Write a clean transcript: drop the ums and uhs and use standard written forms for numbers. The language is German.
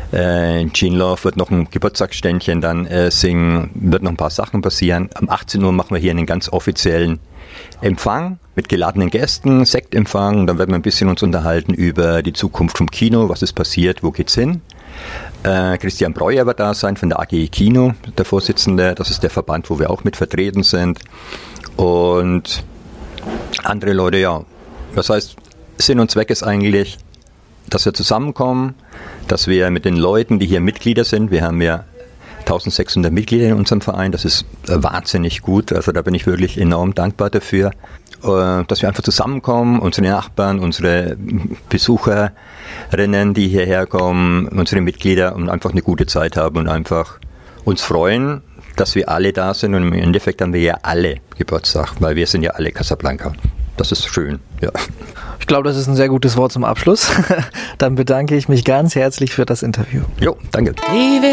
Gene Love wird noch ein Geburtstagsständchen dann singen, wird noch ein paar Sachen passieren. Um 18 Uhr machen wir hier einen ganz offiziellen Empfang mit geladenen Gästen, Sektempfang. Dann werden wir ein bisschen uns unterhalten über die Zukunft vom Kino, was ist passiert, wo geht's hin. Christian Breuer wird da sein von der AG Kino, der Vorsitzende. Das ist der Verband, wo wir auch mit vertreten sind. Und andere Leute, ja. Das heißt, Sinn und Zweck ist eigentlich, dass wir zusammenkommen, dass wir mit den Leuten, die hier Mitglieder sind, wir haben ja 1600 Mitglieder in unserem Verein, das ist wahnsinnig gut, also da bin ich wirklich enorm dankbar dafür, dass wir einfach zusammenkommen, unsere Nachbarn, unsere Besucherinnen, die hierher kommen, unsere Mitglieder und einfach eine gute Zeit haben und einfach uns freuen, dass wir alle da sind und im Endeffekt haben wir ja alle Geburtstag, weil wir sind ja alle Casablanca. Das ist schön, ja. Ich glaube, das ist ein sehr gutes Wort zum Abschluss. Dann bedanke ich mich ganz herzlich für das Interview. Jo, danke.